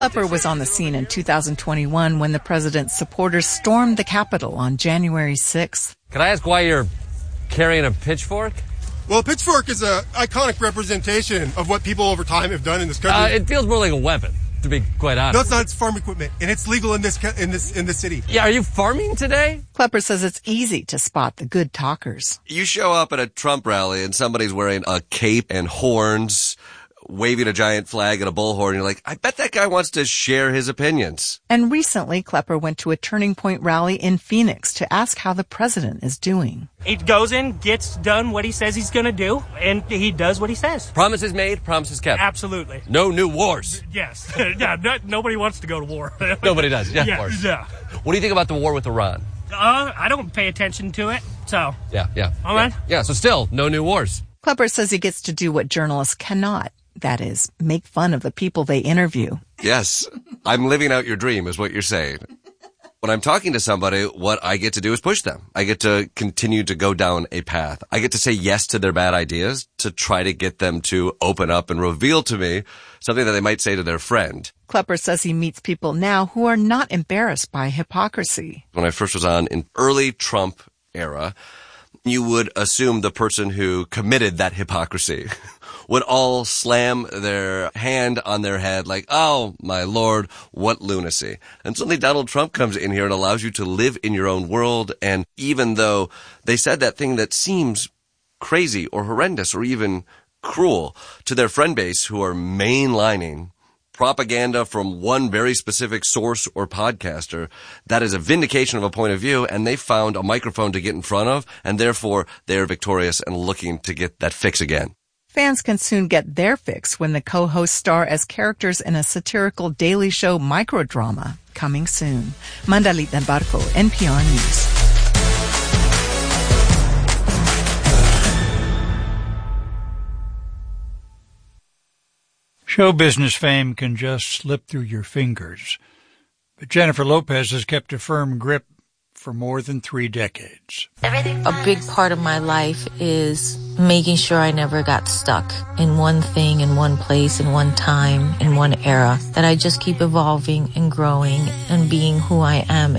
Klepper was on the scene in 2021 when the president's supporters stormed the Capitol on January 6th. Can I ask why you're carrying a pitchfork? Well, a pitchfork is an iconic representation of what people over time have done in this country. It feels more like a weapon, to be quite honest. No, it's not. It's farm equipment, and it's legal in this city. Yeah, are you farming today? Klepper says it's easy to spot the good talkers. You show up at a Trump rally and somebody's wearing a cape and horns, waving a giant flag and a bullhorn, and you're like, I bet that guy wants to share his opinions. And recently, Klepper went to a Turning Point rally in Phoenix to ask how the president is doing. He goes in, gets done what he says he's going to do, and he does what he says. Promises made, promises kept. Absolutely. No new wars. Yes. Yeah, nobody wants to go to war. Nobody does. Yeah, yeah, of course. Yeah. What do you think about the war with Iran? I don't pay attention to it, so. Yeah. All right. Yeah, so still, no new wars. Klepper says he gets to do what journalists cannot. That is, make fun of the people they interview. Yes, I'm living out your dream is what you're saying. When I'm talking to somebody, what I get to do is push them. I get to continue to go down a path. I get to say yes to their bad ideas to try to get them to open up and reveal to me something that they might say to their friend. Klepper says he meets people now who are not embarrassed by hypocrisy. When I first was on in early Trump era, you would assume the person who committed that hypocrisy would all slam their hand on their head like, oh, my Lord, what lunacy. And suddenly Donald Trump comes in here and allows you to live in your own world. And even though they said that thing that seems crazy or horrendous or even cruel to their friend base who are mainlining propaganda from one very specific source or podcaster, that is a vindication of a point of view, and they found a microphone to get in front of, and therefore they are victorious and looking to get that fix again. Fans can soon get their fix when the co-hosts star as characters in a satirical Daily Show microdrama, coming soon. Mandalita Barco, NPR News. Show business fame can just slip through your fingers, but Jennifer Lopez has kept a firm grip for more than 3 decades. A big part of my life is making sure I never got stuck in one thing, in one place, in one time, in one era, that I just keep evolving and growing and being who I am